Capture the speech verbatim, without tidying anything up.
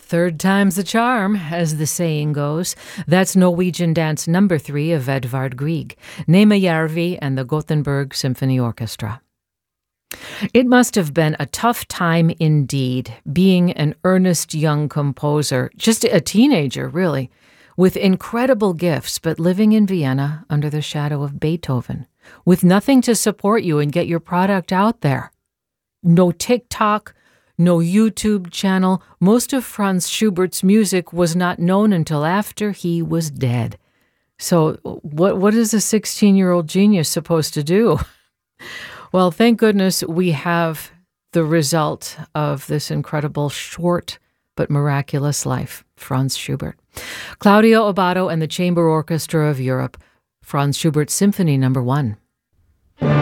Third time's the charm, as the saying goes. That's Norwegian Dance Number Three of Edvard Grieg, Nema Järvi and the Gothenburg Symphony Orchestra. It must have been a tough time indeed, being an earnest young composer, just a teenager, really, with incredible gifts, but living in Vienna under the shadow of Beethoven, with nothing to support you and get your product out there. No TikTok, no YouTube channel. Most of Franz Schubert's music was not known until after he was dead. So what what is a sixteen-year-old genius supposed to do? Well, thank goodness we have the result of this incredible short but miraculous life, Franz Schubert. Claudio Abbado and the Chamber Orchestra of Europe, Franz Schubert Symphony Number One.